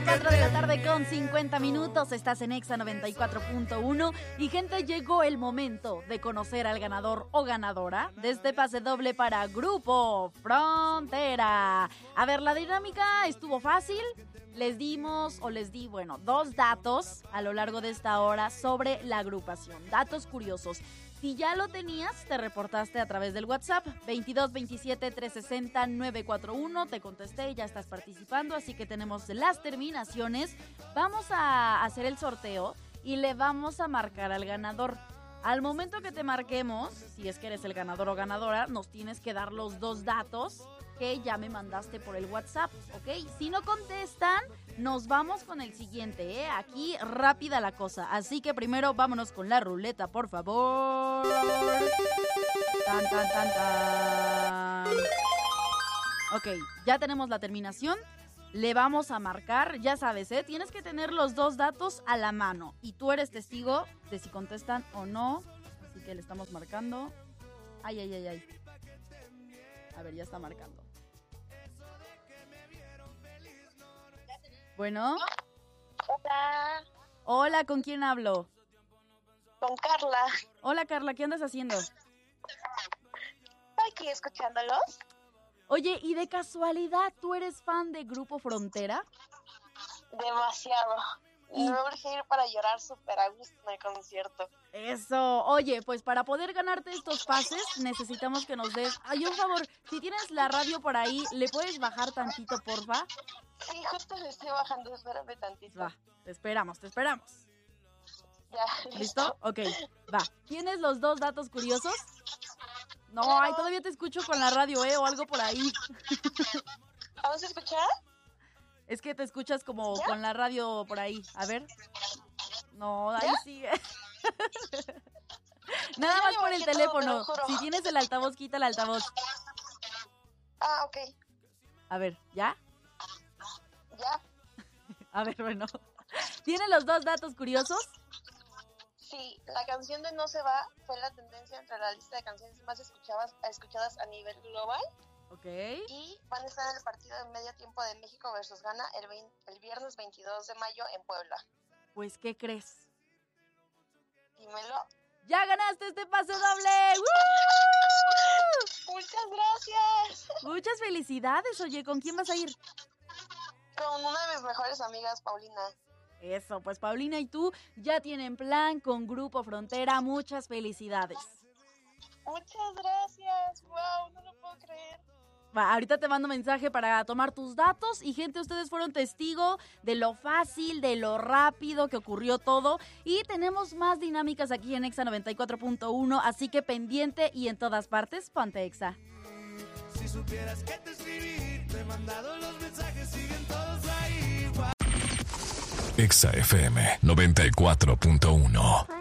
4 de la tarde con 50 minutos, estás en Exa 94.1 y gente, llegó el momento de conocer al ganador o ganadora de este pase doble para Grupo Frontera. A ver, la dinámica estuvo fácil, les di, dos datos a lo largo de esta hora sobre la agrupación, datos curiosos. Si ya lo tenías, te reportaste a través del WhatsApp 22 27 360 941, te contesté y ya estás participando, así que tenemos las terminaciones. Vamos a hacer el sorteo y le vamos a marcar al ganador. Al momento que te marquemos, si es que eres el ganador o ganadora, nos tienes que dar los dos datos que ya me mandaste por el WhatsApp, ¿ok? Si no contestan, nos vamos con el siguiente, ¿eh? Aquí rápida la cosa, así que primero vámonos con la ruleta, por favor. Tan, tan, tan, tan. Ok, ya tenemos la terminación. Le vamos a marcar, ya sabes, tienes que tener los dos datos a la mano y tú eres testigo de si contestan o no, así que le estamos marcando. Ay. A ver, ya está marcando. Bueno. Hola, ¿con quién hablo? Con Carla. Hola, Carla, ¿qué andas haciendo? Aquí escuchándolos. Oye, ¿y de casualidad tú eres fan de Grupo Frontera? Demasiado. Me urge ir para llorar súper a gusto en el concierto. Eso. Oye, pues para poder ganarte estos pases necesitamos que nos des... Ay, un favor, si tienes la radio por ahí, ¿le puedes bajar tantito, porfa? Sí, justo le estoy bajando, espérame tantito. Va, te esperamos. Ya, ¿listo? Ok, va. ¿Tienes los dos datos curiosos? No, claro. ay, todavía te escucho con la radio, o algo por ahí. ¿Vamos a escuchar? Es que te escuchas como ¿Ya? con la radio por ahí. A ver. No, ahí ¿Ya? sigue. Nada más por el teléfono. Todo, te lo juro. Si tienes el altavoz, quita el altavoz. Ah, ok. A ver, ¿ya? ¿Ya? A ver, bueno. ¿Tiene los dos datos curiosos? Sí, la canción de No se va fue la tendencia entre la lista de canciones más escuchadas a nivel global. Ok. Y van a estar en el partido de medio tiempo de México versus Ghana el viernes 22 de mayo en Puebla. Pues, ¿qué crees? Dímelo. ¡Ya ganaste este pase doble! ¡Woo! ¡Muchas gracias! Muchas felicidades. Oye, ¿con quién vas a ir? Con una de mis mejores amigas, Paulina. Eso, pues Paulina y tú ya tienen plan con Grupo Frontera. Muchas felicidades. Muchas gracias. ¡Wow! No lo puedo creer. Va, ahorita te mando mensaje para tomar tus datos y gente, ustedes fueron testigo de lo fácil, de lo rápido que ocurrió todo y tenemos más dinámicas aquí en Exa 94.1, así que pendiente y en todas partes, ponte Exa. Si supieras que te escribí, te he mandado los mensajes, siguen todos ahí. Exa FM 94.1